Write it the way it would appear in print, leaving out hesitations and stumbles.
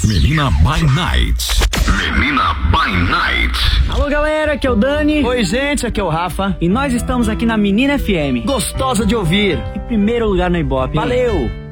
Menina by Night. Menina by Night. Alô galera, aqui é o Dani. Oi gente, aqui é o Rafa. E nós estamos aqui na Menina FM. Gostosa de ouvir. Em primeiro lugar no Ibope. Valeu!